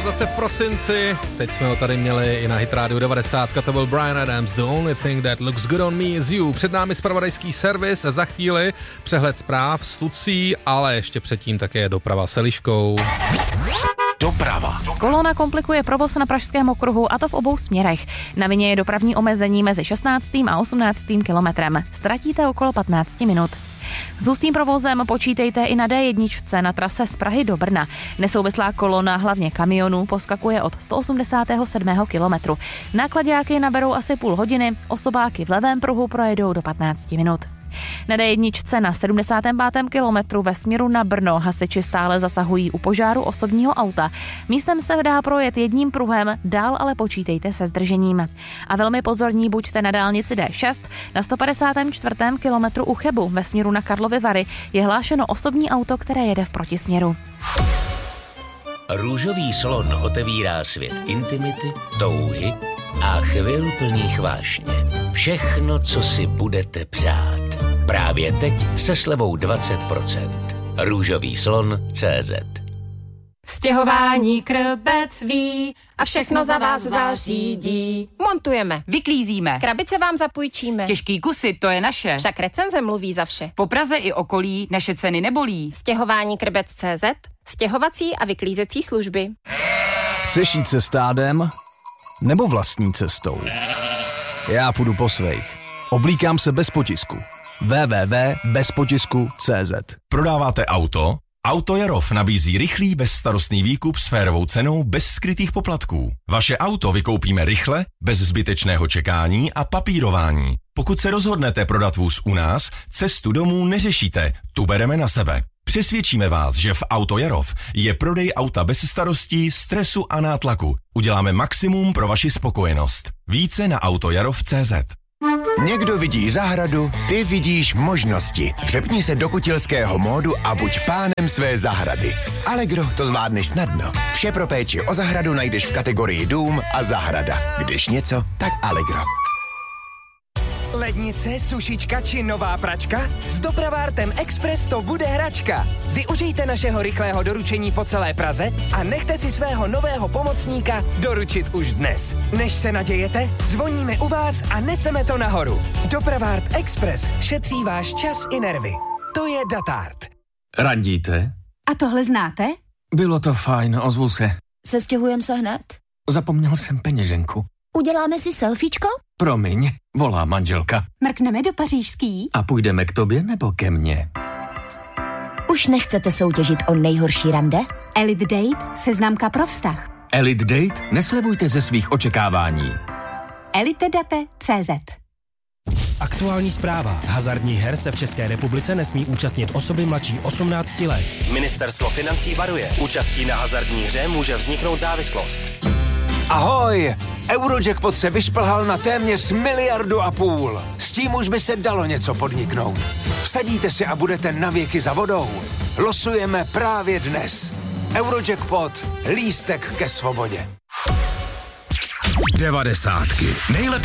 zase v prosinci. Teď jsme ho tady měli i na Hit Radio 90. To byl Bryan Adams, The Only Thing That Looks Good On Me Is You. Před námi zpravodajský servis a za chvíli přehled zpráv s Lucí, ale ještě předtím také doprava s Eliškou. Doprava. Kolona komplikuje provoz na Pražském okruhu, a to v obou směrech. Na vině je dopravní omezení mezi 16. a 18. kilometrem. Ztratíte okolo 15 minut. S hustým provozem počítejte i na D1 na trase z Prahy do Brna. Nesouvislá kolona, hlavně kamionů, poskakuje od 187. kilometru. Náklaďáky naberou asi půl hodiny, osobáky v levém pruhu projedou do 15 minut. Na D1 na 75. kilometru ve směru na Brno hasiči stále zasahují u požáru osobního auta. Místem se dá projet jedním pruhem, dál ale počítejte se zdržením. A velmi pozorní buďte na dálnici D6. Na 154. kilometru u Chebu ve směru na Karlovy Vary je hlášeno osobní auto, které jede v protisměru. Růžový slon otevírá svět intimity, touhy a chvil plných vášně. Všechno, co si budete přát. Právě teď se slevou 20%. Růžový slon.cz. Stěhování krbec ví a všechno za vás zařídí. Montujeme, vyklízíme, krabice vám zapůjčíme. těžký kusy, to je naše. Však recenze mluví za vše. Po Praze i okolí naše ceny nebolí. Stěhování krbec.cz, stěhovací a vyklízecí služby. Chceš jít se stádem nebo vlastní cestou? Já půjdu po svých. Oblíkám se bez potisku. www.bezpotisku.cz. Prodáváte auto? Auto Jarov nabízí rychlý, bezstarostný výkup s férovou cenou bez skrytých poplatků. Vaše auto vykoupíme rychle, bez zbytečného čekání a papírování. Pokud se rozhodnete prodat vůz u nás, cestu domů neřešíte, tu bereme na sebe. Přesvědčíme vás, že v Auto Jarov je prodej auta bez starostí, stresu a nátlaku. Uděláme maximum pro vaši spokojenost. Více na autojarov.cz. Někdo vidí zahradu, ty vidíš možnosti. Přepni se do kutilského módu a buď pánem své zahrady. S Allegro to zvládneš snadno. Vše pro péči o zahradu najdeš v kategorii dům a zahrada. Když něco, tak Allegro. Lednice, sušička či nová pračka? S Dopravártem Express to bude hračka. Využijte našeho rychlého doručení po celé Praze a nechte si svého nového pomocníka doručit už dnes. Než se nadějete, zvoníme u vás a neseme to nahoru. Dopravárt Express šetří váš čas i nervy. To je Datard. Randíte? A tohle znáte? Bylo to fajn, ozvu se. Sestěhujeme se hned? Zapomněl jsem peněženku. Uděláme si selfiečko? Promiň, volá manželka. Mrkneme do pařížský? A půjdeme k tobě nebo ke mně? Už nechcete soutěžit o nejhorší rande? Elite Date, seznamka pro vztah. Elite Date? Neslevujte ze svých očekávání. elitedate.cz. Aktuální zpráva. Hazardních her se v České republice nesmí účastnit osoby mladší 18 let. Ministerstvo financí varuje. Účastí na hazardní hře může vzniknout závislost. Ahoj! Eurojackpot se vyšplhal na téměř 1,5 miliardy. S tím už by se dalo něco podniknout. Vsadíte si a budete navěky za vodou. Losujeme právě dnes. Eurojackpot. Lístek ke svobodě. 90. Nejlepší